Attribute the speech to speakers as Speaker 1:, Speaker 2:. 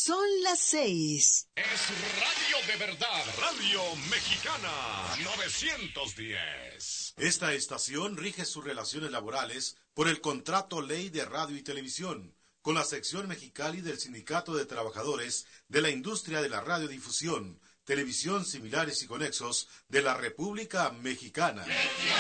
Speaker 1: Son las 6.
Speaker 2: Es radio de verdad, Radio Mexicana 910.
Speaker 3: Esta estación rige sus relaciones laborales por el Contrato Ley de Radio y Televisión, con la sección Mexicali del Sindicato de Trabajadores de la Industria de la Radiodifusión, Televisión Similares y Conexos de la República Mexicana.